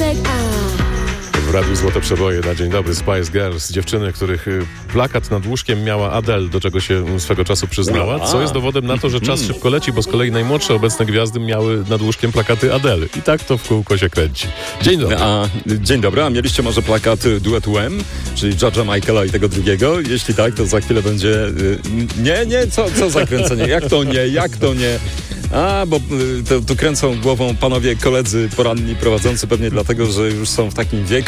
Bartek, W Radiu Złote Przeboje na Dzień Dobry Spice Girls. Dziewczyny, których plakat nad łóżkiem miała Adele, do czego się swego czasu przyznała, co jest dowodem na to, że czas szybko leci, bo z kolei najmłodsze obecne gwiazdy miały nad łóżkiem plakaty Adele. I tak to w kółko się kręci. Dzień dobry. Dzień dobry, a mieliście może plakat duetu M, czyli George'a Michaela i tego drugiego? Jeśli tak, to za chwilę będzie... Co za kręcenie? Jak to nie? Bo tu kręcą głową panowie koledzy poranni prowadzący, pewnie dlatego, że już są w takim wieku,